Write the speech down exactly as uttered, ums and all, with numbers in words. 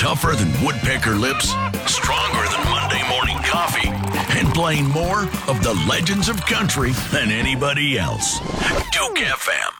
tougher than woodpecker lips, stronger than Monday morning coffee, and playing more of the legends of country than anybody else. Duke F M.